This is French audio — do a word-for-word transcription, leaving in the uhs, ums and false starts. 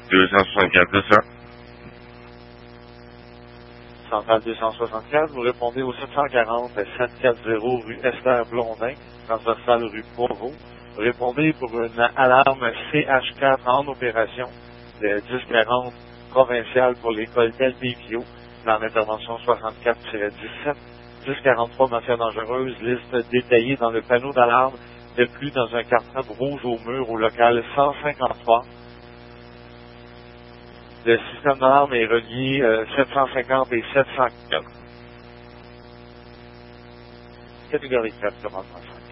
deux cent soixante-quatre, c'est ça? Centrale deux cent soixante-quatre, vous répondez au sept cent quarante sept cent quarante rue Esther Blondin, transversale rue Provo. Vous répondez pour une alarme C H quatre en opération de dix quarante provinciale pour l'école Delpivio dans l'intervention soixante-quatre dix-sept. dix quarante-trois matière dangereuse, liste détaillée dans le panneau d'alarme de plus dans un carton rouge au mur au local cent cinquante-trois. Le système d'alarme est relié euh, sept cent cinquante et sept cent quatre. Catégorie quatre, commandement cinq.